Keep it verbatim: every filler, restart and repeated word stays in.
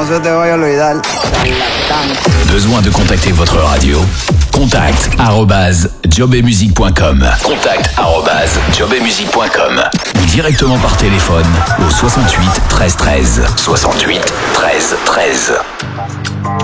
eso te voy a olvidar. Besoin de contacter votre radio? Contact arobase jobemusique point com. Contact arobase jobemusique point com. Ou directement par téléphone au soixante-huit treize treize. soixante-huit treize treize.